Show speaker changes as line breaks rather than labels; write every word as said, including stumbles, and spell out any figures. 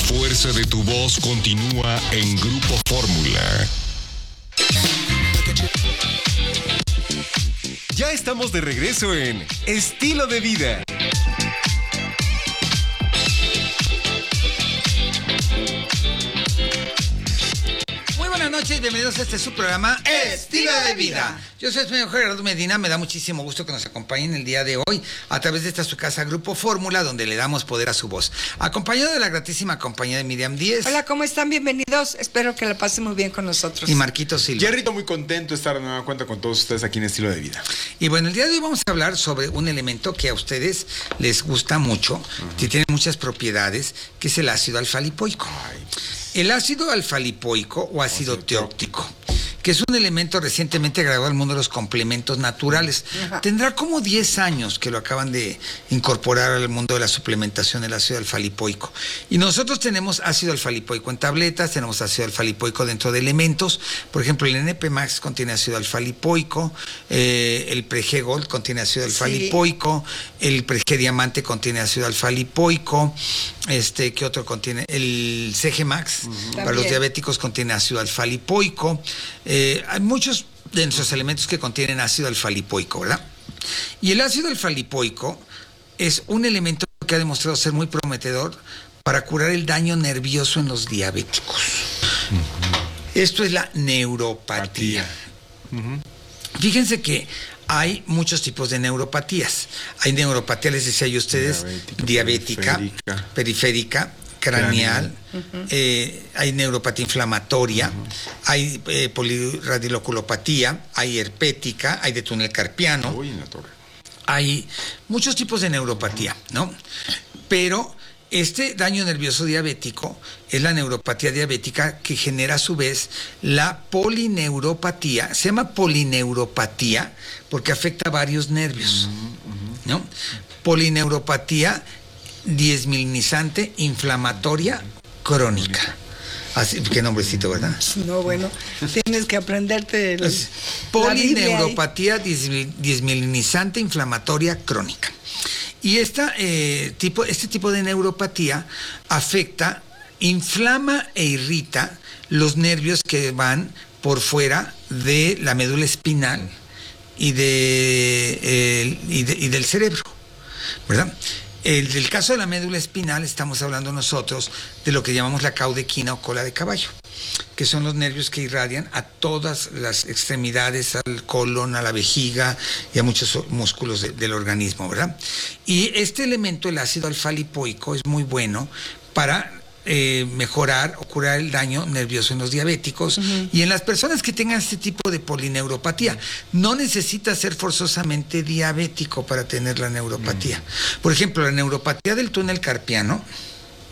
fuerza de tu voz continúa en Grupo Fórmula. Ya estamos de regreso en Estilo de Vida.
Buenas noches, bienvenidos a este su programa Estilo de Vida. Yo soy el señor Gerardo Medina, me da muchísimo gusto que nos acompañen el día de hoy a través de esta su casa Grupo Fórmula, donde le damos poder a su voz. Acompañado de la gratísima compañía de Miriam Díez.
Hola, ¿cómo están? Bienvenidos. Espero que la pasen muy bien con nosotros.
Y Marquito Silva.
Jerrito, muy contento de estar de nueva cuenta con todos ustedes aquí en Estilo de Vida.
Y bueno, el día de hoy vamos a hablar sobre un elemento que a ustedes les gusta mucho, uh-huh. que tiene muchas propiedades, que es el ácido alfa-lipoico. Ay, pues. El ácido alfa-lipoico o ácido teóctico, que es un elemento recientemente agregado al mundo de los complementos naturales. Ajá. Tendrá como diez años que lo acaban de incorporar al mundo de la suplementación del ácido alfa-lipoico. Y nosotros tenemos ácido alfa-lipoico en tabletas, tenemos ácido alfa-lipoico dentro de elementos. Por ejemplo, el N P Max contiene ácido alfa-lipoico, eh, el Prege Gold contiene ácido alfa-lipoico, sí. El Prege Diamante contiene ácido alfa-lipoico, este, ¿qué otro contiene? El C G Max, uh-huh. para También. Los diabéticos contiene ácido alfa-lipoico. Eh, hay muchos de nuestros elementos que contienen ácido alfa-lipoico, ¿verdad? Y el ácido alfa-lipoico es un elemento que ha demostrado ser muy prometedor para curar el daño nervioso en los diabéticos. Uh-huh. Esto es la neuropatía. Uh-huh. Fíjense que hay muchos tipos de neuropatías. Hay neuropatía, les decía yo a ustedes, diabética, diabética periférica, periférica craneal, uh-huh. eh, hay neuropatía inflamatoria, uh-huh. hay eh, poliradiculopatía, hay herpética, hay de túnel carpiano. Uy, en la torre. Hay muchos tipos de neuropatía, ¿no? Pero este daño nervioso diabético es la neuropatía diabética que genera a su vez la polineuropatía. Se llama polineuropatía porque afecta a varios nervios, uh-huh. ¿no? Polineuropatía desmielinizante inflamatoria crónica. Así, qué nombrecito, ¿verdad?
No, bueno, tienes que aprenderte el,
polineuropatía desmielinizante inflamatoria crónica. Y esta, eh, tipo, este tipo de neuropatía afecta, inflama e irrita los nervios que van por fuera de la médula espinal y, de, eh, y, de, y del cerebro, ¿verdad? El del caso de la médula espinal estamos hablando nosotros de lo que llamamos la caudequina o cola de caballo, que son los nervios que irradian a todas las extremidades, al colon, a la vejiga y a muchos músculos de, del organismo, ¿verdad? Y este elemento, el ácido alfa-lipoico, es muy bueno para Eh, mejorar o curar el daño nervioso en los diabéticos uh-huh. y en las personas que tengan este tipo de polineuropatía. No necesita ser forzosamente diabético para tener la neuropatía. Uh-huh. Por ejemplo, la neuropatía del túnel carpiano